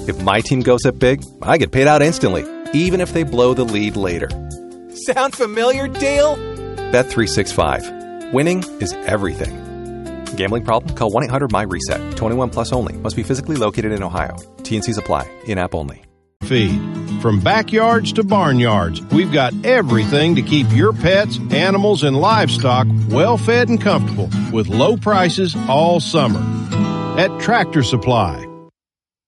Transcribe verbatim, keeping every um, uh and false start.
If my team goes up big, I get paid out instantly, even if they blow the lead later. Sound familiar, Dale? Bet three sixty-five. Winning is everything. Gambling problem? Call one eight hundred M Y reset. twenty-one plus only. Must be physically located in Ohio. T and C's apply. In-app only. Feed. From backyards to barnyards, we've got everything to keep your pets, animals, and livestock well fed and comfortable with low prices all summer. At Tractor Supply,